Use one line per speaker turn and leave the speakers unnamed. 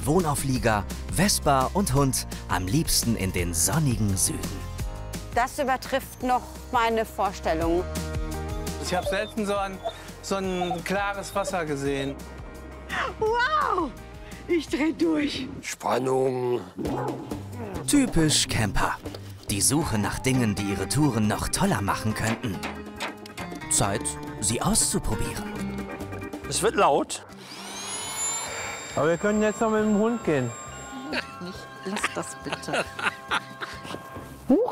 Wohnauflieger, Vespa und Hund am liebsten in den sonnigen Süden.
Das übertrifft noch meine Vorstellungen.
Ich habe selten so ein klares Wasser gesehen.
Wow! Ich dreh durch.
Spannung.
Typisch Camper. Die Suche nach Dingen, die ihre Touren noch toller machen könnten. Zeit, sie auszuprobieren.
Es wird laut.
Aber wir können jetzt noch mit dem Hund gehen.
Lass das bitte.